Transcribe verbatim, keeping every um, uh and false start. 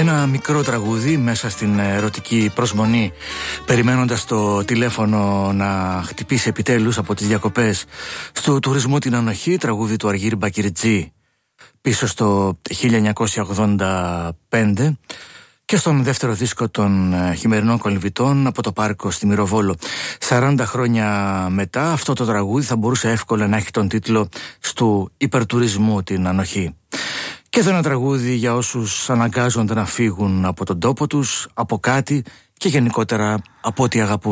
Ένα μικρό τραγούδι μέσα στην ερωτική προσμονή, περιμένοντας το τηλέφωνο να χτυπήσει επιτέλους από τις διακοπές στο τουρισμού την ανοχή, τραγούδι του Αργύρη Μπακυρτζή πίσω στο χίλια εννιακόσια ογδόντα πέντε και στον δεύτερο δίσκο των Χειμερινών Κολυμβητών από το Πάρκο στη Μυροβόλο. σαράντα χρόνια μετά αυτό το τραγούδι θα μπορούσε εύκολα να έχει τον τίτλο «Στου υπερτουρισμού την ανοχή». Και εδώ ένα τραγούδι για όσους αναγκάζονται να φύγουν από τον τόπο τους, από κάτι και γενικότερα από ό,τι αγαπούν.